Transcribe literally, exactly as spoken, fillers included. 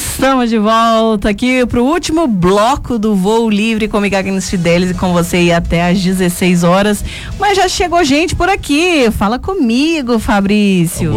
Estamos de volta aqui pro último bloco do Voo Livre com Miguel Agnes Fidelis e com você aí até às dezesseis horas. Mas já chegou gente por aqui. Fala comigo, Fabrício.